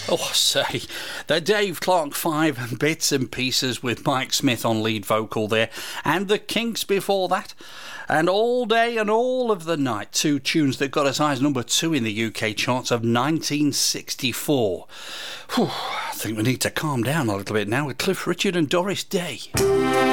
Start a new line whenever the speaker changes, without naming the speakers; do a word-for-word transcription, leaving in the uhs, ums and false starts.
Oh, say, the Dave Clark Five and Bits and Pieces with Mike Smith on lead vocal there, and the Kinks before that, and All Day and All of the Night, two tunes that got as high as number two in the U K charts of nineteen sixty-four. Whew, I think we need to calm down a little bit now with Cliff Richard and Doris Day.